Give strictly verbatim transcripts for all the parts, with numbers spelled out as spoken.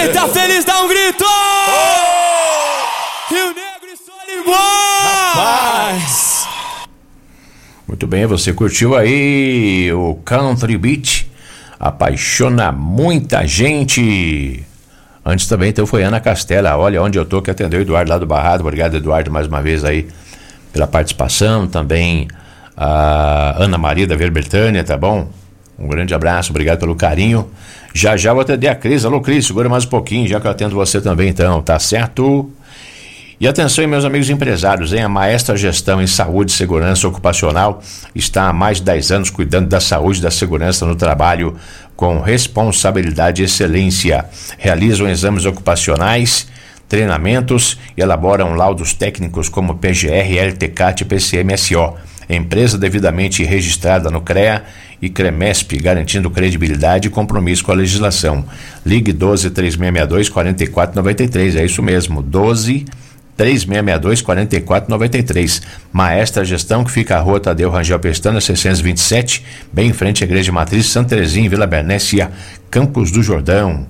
Quem tá feliz dá um grito! Oh! Rio Negro e Solimões! Rapaz! Muito bem, você curtiu aí o Country Beat, apaixona muita gente. Antes também então foi Ana Castela, olha onde eu tô, que atendeu o Eduardo lá do Barrado. Obrigado, Eduardo, mais uma vez aí pela participação. Também a Ana Maria da Verbetânia, tá bom? Um grande abraço, obrigado pelo carinho. Já já vou atender a Cris. Alô, Cris, segura mais um pouquinho, já que eu atendo você também então, tá certo? E atenção, meus amigos empresários, hein? A Maestra Gestão em Saúde e Segurança Ocupacional está há mais de dez anos cuidando da saúde e da segurança no trabalho com responsabilidade e excelência. Realizam exames ocupacionais, treinamentos e elaboram laudos técnicos como P G R, L T C A T e P C M S O. Empresa devidamente registrada no CREA e CREMESP, garantindo credibilidade e compromisso com a legislação. Ligue doze, três seis seis dois, quatro quatro nove três, é isso mesmo, doze, três seis seis dois, quatro quatro nove três. Maestra Gestão, que fica à rua Tadeu Rangel Pestana, seiscentos e vinte e sete, bem em frente à Igreja Matriz, Santa Terezinha, Vila Bernécia, Campos do Jordão.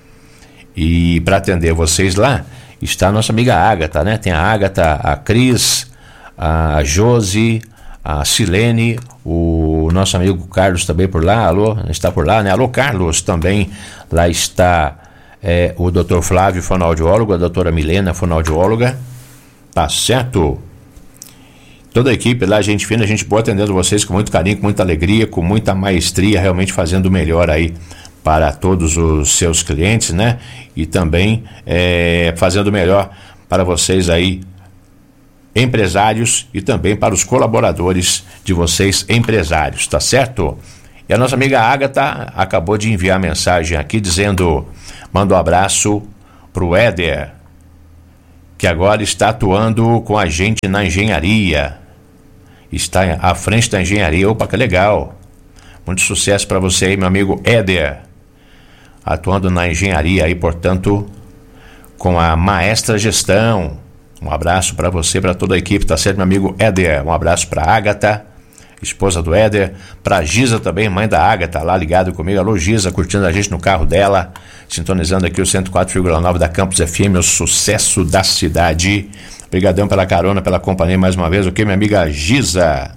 E para atender vocês lá, está a nossa amiga Ágata, né? Tem a Ágata, a Cris, a Josi, a Silene, o nosso amigo Carlos também por lá, alô, está por lá, né? Alô, Carlos, também lá está é, o doutor Flávio, fonoaudiólogo, a doutora Milena, fonoaudióloga, tá certo? Toda a equipe lá, gente fina, gente boa, atendendo vocês com muito carinho, com muita alegria, com muita maestria, realmente fazendo o melhor aí para todos os seus clientes, né? E também é, fazendo o melhor para vocês aí, empresários, e também para os colaboradores de vocês, empresários, tá certo? E a nossa amiga Ágata acabou de enviar mensagem aqui dizendo, manda um abraço pro Éder, que agora está atuando com a gente na engenharia, está à frente da engenharia. Opa, que legal, muito sucesso para você aí, meu amigo Éder, atuando na engenharia aí, portanto, com a Maestra Gestão. Um abraço para você, para toda a equipe, tá certo, meu amigo Éder? Um abraço para Ágata, esposa do Éder, para Giza também, mãe da Ágata, lá ligado comigo. Alô, Giza, curtindo a gente no carro dela, sintonizando aqui o cento e quatro vírgula nove da Campus F M, o sucesso da cidade. Obrigadão pela carona, pela companhia mais uma vez, ok, minha amiga Giza?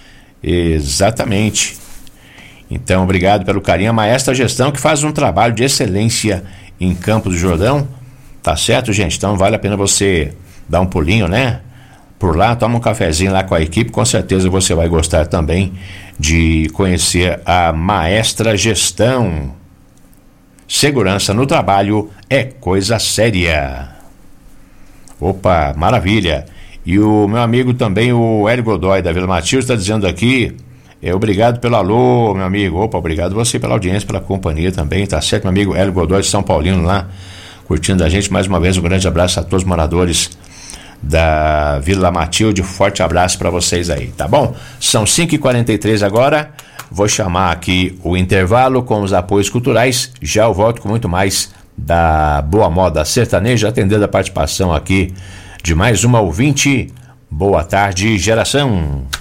Exatamente. Então, obrigado pelo carinho. A Maestra Gestão, que faz um trabalho de excelência em Campos do Jordão, tá certo, gente? Então, vale a pena você dar um pulinho, né? Por lá, toma um cafezinho lá com a equipe, com certeza você vai gostar também de conhecer a Maestra Gestão. Segurança no trabalho é coisa séria. Opa, maravilha. E o meu amigo também, o Hélio Godoy da Vila Matilde, está dizendo aqui, é, obrigado pelo alô, meu amigo. Opa, obrigado você pela audiência, pela companhia também, tá certo, meu amigo Hélio Godoy de São Paulino lá, curtindo a gente. Mais uma vez um grande abraço a todos os moradores da Vila Matilde, forte abraço para vocês aí, tá bom? São cinco e quarenta e três agora, vou chamar aqui o intervalo com os apoios culturais, já eu volto com muito mais da Boa Moda Sertaneja, atendendo a participação aqui de mais uma ouvinte. Boa tarde, geração.